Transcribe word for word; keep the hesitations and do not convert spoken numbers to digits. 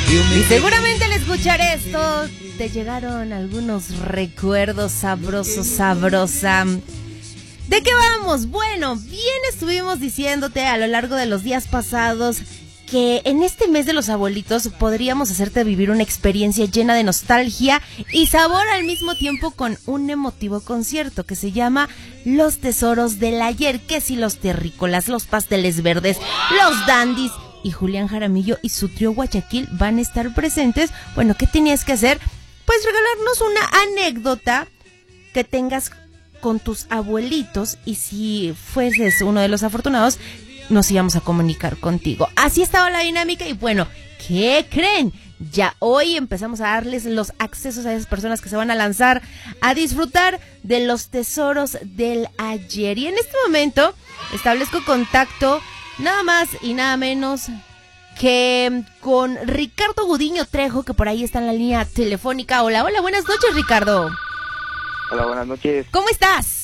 Y seguramente al escuchar esto te llegaron algunos recuerdos sabrosos, sabrosa. ¿De qué vamos? Bueno, bien estuvimos diciéndote a lo largo de los días pasados que en este mes de los abuelitos podríamos hacerte vivir una experiencia llena de nostalgia y sabor al mismo tiempo con un emotivo concierto que se llama Los Tesoros del Ayer, que si los terrícolas, los pasteles verdes, los dandis y Julián Jaramillo y su trío Guayaquil van a estar presentes. Bueno, ¿qué tenías que hacer? Pues regalarnos una anécdota que tengas con tus abuelitos y si fueses uno de los afortunados, nos íbamos a comunicar contigo. Así estaba la dinámica y bueno, ¿qué creen? Ya hoy empezamos a darles los accesos a esas personas que se van a lanzar a disfrutar de los tesoros del ayer. Y en este momento establezco contacto nada más y nada menos que con Ricardo Gudiño Trejo, que por ahí está en la línea telefónica. Hola, hola, buenas noches, Ricardo. Hola, buenas noches. ¿Cómo estás?